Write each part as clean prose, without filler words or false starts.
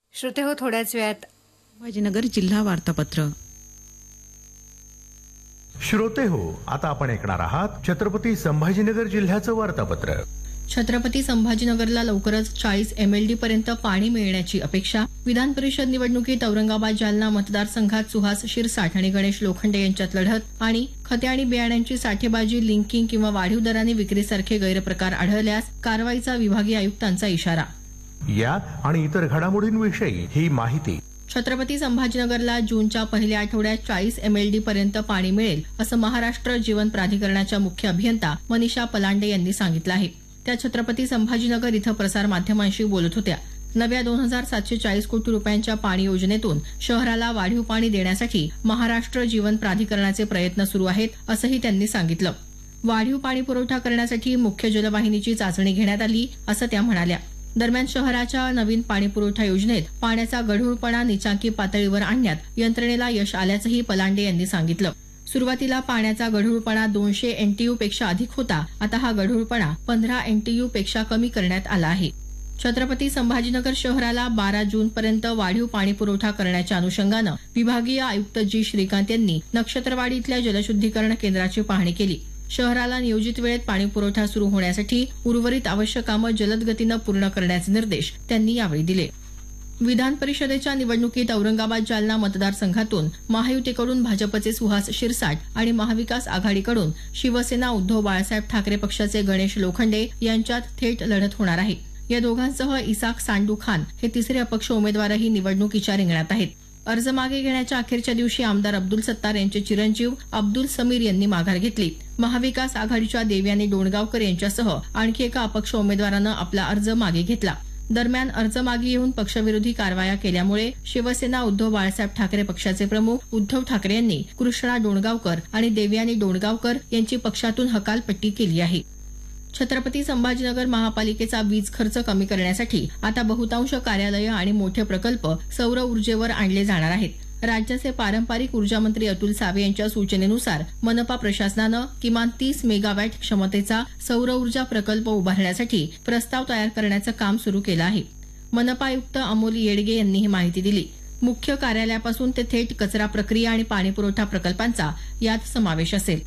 श्रोते हो, थोड्याच वेळात संभाजीनगर जिल्हा वार्तापत्र. श्रोते हो, आता आपण ऐकणार आहात छत्रपती संभाजीनगर जिल्ह्याचं वार्तापत्र. छत्रपती संभाजीनगरला लवकरच 40 MLD पर्यंत पाणी मिळण्याची अपेक्षा. विधान परिषद निवडणुकीत औरंगाबाद जालना मतदारसंघात सुहास शिरसाट आणि गणेश लोखंडे यांच्यात लढत. आणि खते आणि बियाण्यांची साठेबाजी, लिंकिंग किंवा वाढीव दराने विक्रीसारखे गैरप्रकार आढळल्यास कारवाईचा विभागीय आयुक्तांचा इशारा. या आणि इतर घडामोडींविषयी ही माहिती. छत्रपती संभाजीनगरला जूनच्या पहिल्या आठवड्यात 40 MLD पर्यंत पाणी मिळेल असं महाराष्ट्र जीवन प्राधिकरणाच्या मुख्य अभियंता मनीषा पलांडे यांनी सांगितलं आहे. त्या छत्रपती संभाजीनगर इथं प्रसार माध्यमांशी बोलत होत्या. नव्या 2740 कोटी रुपयांच्या पाणी योजनेतून शहराला वाढीव पाणी देण्यासाठी महाराष्ट्र जीवन प्राधिकरणाचे प्रयत्न सुरू आहेत असंही त्यांनी सांगितलं. वाढीव पाणी पुरवठा करण्यासाठी मुख्य जलवाहिनीची चाचणी घेण्यात आली असं त्या म्हणाल्या. दरम्यान शहराच्या नवीन पाणीपुरवठा योजनेत पाण्याचा गढूळपणा निचांकी पातळीवर आणण्यात यंत्रणेला यश आल्याचंही पलांडे यांनी सांगितलं. सुरुवातीला पाण्याचा गढूळपणा 200 NTU पेक्षा अधिक होता. आता हा गढूळपणा 15 NTU पेक्षा कमी करण्यात आला आहे. छत्रपती संभाजीनगर शहराला 12 जूनपर्यंत वाढीव पाणी पुरवठा करण्याच्या अनुषंगानं विभागीय आयुक्त जी श्रीकांत यांनी नक्षत्रवाडी इथल्या जलशुद्धीकरण केंद्राची पाहणी केली. शहराला नियोजित वेळेत पाणी पुरवठा सुरू होण्यासाठी उर्वरित आवश्यक कामं जलद गतीनं पूर्ण करण्याचे निर्देश त्यांनी यावेळी दिले. विधान परिषदेच्या निवडणुकीत औरंगाबाद जालना मतदारसंघातून महायुतीकडून भाजपचे सुहास शिरसाट आणि महाविकास आघाडीकडून शिवसेना उद्धव बाळासाहेब ठाकरे पक्षाचे गणेश लोखंडे यांच्यात थेट लढत होणार आहे. या दोघांसह इसाक सांडू खान हे तिसरे अपक्ष उमेदवारही निवडणुकीच्या रिंगणात आहेत. अर्ज मागे घेण्याच्या अखेरच्या दिवशी आमदार अब्दुल सत्तार यांचे चिरंजीव अब्दुल समीर यांनी माघार घेतली. महाविकास आघाडीच्या देवयानी डोणगावकर यांच्यासह आणखी एका अपक्ष उमेदवारानं आपला अर्ज मागे घेतला. दरम्यान अर्ज मागे येऊन पक्षविरोधी कारवाया केल्यामुळे शिवसेना उद्धव बाळासाहेब ठाकरे पक्षाचे प्रमुख उद्धव ठाकरे यांनी कृष्णा डोणगावकर आणि देवयानी डोणगावकर यांची पक्षातून हकालपट्टी केली आहे. छत्रपती संभाजीनगर महापालिकेचा वीज खर्च कमी करण्यासाठी आता बहुतांश कार्यालयं आणि मोठे प्रकल्प सौर ऊर्जेवर आणले जाणार आहेत. राज्याचे पारंपरिक ऊर्जा मंत्री अतुल सावे यांच्या सूचनेनुसार मनपा प्रशासनानं किमान 30 मेगावॅट क्षमतेचा सौर ऊर्जा प्रकल्प उभारण्यासाठी प्रस्ताव तयार करण्याचं काम सुरू केलं आहे. मनपा आयुक्त अमोल येडगे यांनी ही माहिती दिली. मुख्य कार्यालयापासून ते थेट कचरा प्रक्रिया आणि पाणीपुरवठा प्रकल्पांचा यात समावेश असेल.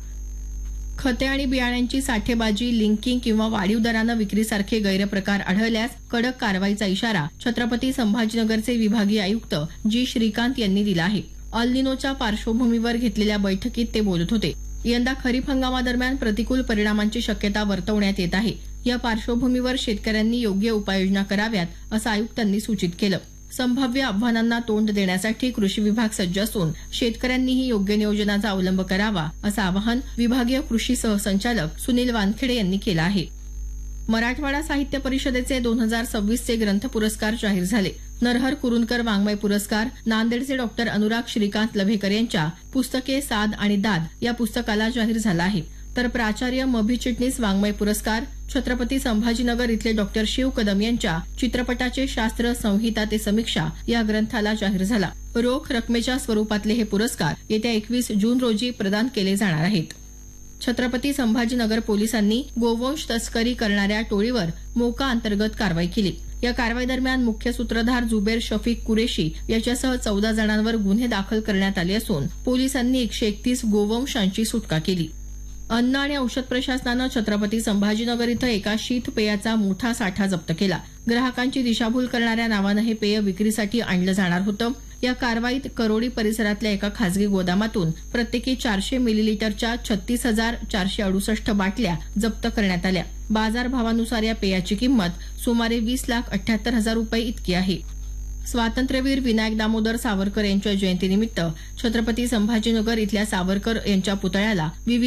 खते आणि बियाण्यांची साठेबाजी, लिंकिंग किंवा वाढीव दरानं विक्रीसारखे गैरप्रकार आढळल्यास कडक कारवाईचा इशारा छत्रपती संभाजीनगरचे विभागीय आयुक्त जी श्रीकांत यांनी दिला आहे. अल निनोच्या पार्श्वभूमीवर घेतलेल्या बैठकीत ते बोलत होते. यंदा खरीप हंगामादरम्यान प्रतिकूल परिणामांची शक्यता वर्तवण्यात येत आहे. या पार्श्वभूमीवर शेतकऱ्यांनी योग्य उपाययोजना कराव्यात असं आयुक्तांनी सूचित केलं. संभाव्य आव्हानांना तोंड देण्यासाठी कृषी विभाग सज्ज असून शेतकऱ्यांनीही योग्य नियोजनाचा अवलंब करावा असं आवाहन विभागीय कृषी सहसंचालक सुनील वानखेडे यांनी केलं आहे. मराठवाडा साहित्य परिषदेचे 2026 चे ग्रंथ पुरस्कार जाहीर झाले. नरहर कुरुंदकर वाङ्मय पुरस्कार नांदेडचे डॉक्टर अनुराग श्रीकांत लव्हेकर यांच्या पुस्तके साद आणि दाद या पुस्तकाला जाहीर झाला आहे. तर प्राचार्य मभी चिटणीस वाङ्मय पुरस्कार छत्रपती संभाजीनगर इथले डॉक्टर शिव कदम यांच्या चित्रपटाचे शास्त्र संहिता ते समीक्षा या ग्रंथाला जाहीर झाला. रोख रकमेच्या स्वरूपातले हे पुरस्कार येत्या 21 जून रोजी प्रदान केले जाणार आहेत. छत्रपती संभाजीनगर पोलिसांनी गोवंश तस्करी करणाऱ्या टोळीवर मोका अंतर्गत कारवाई केली. या कारवाई दरम्यान मुख्य सूत्रधार जुबेर शफीक कुरेशी याच्यासह 14 जणांवर गुन्हे दाखल करण्यात आले असून पोलिसांनी 131 गोवंशांची सुटका केली. अन्न आणि औषध प्रशासनानं छत्रपती संभाजीनगर इथं एका शीतपेयाचा मोठा साठा जप्त केला. ग्राहकांची दिशाभूल करणाऱ्या नावानं हे पेय विक्रीसाठी आणलं जाणार होतं. या कारवाईत करोडी परिसरातल्या एका खासगी गोदामातून प्रत्येकी 400 मिलीलिटरच्या 36,468 बाटल्या जप्त करण्यात आल्या. बाजारभावानुसार या पेयाची किंमत सुमारे 20,78,000 रुपये इतकी आहे. स्वातंत्र्यवीर विनायक दामोदर सावरकर यांच्या जयंतीनिमित्त छत्रपती संभाजीनगर इथल्या सावरकर यांच्या पुतळ्याला विविध